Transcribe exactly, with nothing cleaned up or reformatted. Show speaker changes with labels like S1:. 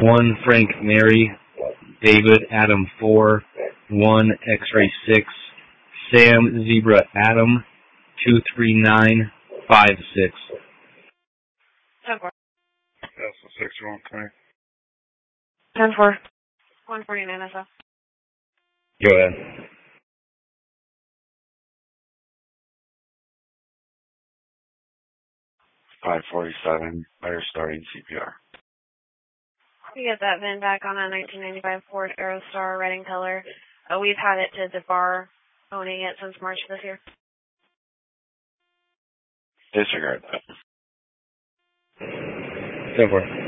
S1: one Frank Mary, David Adam four, one X-ray six, Sam Zebra Adam, two three nine five six.
S2: ten four.
S3: That's the six one twenty.
S2: ten four. one forty-nine S F.
S1: Go ahead.
S3: five forty-seven, fire starting C P R.
S2: We get that V I N back on a nineteen ninety-five Ford Aerostar red in color. Uh, we've had it to the bar owning it since March this year.
S3: Disregard that.
S1: ten four.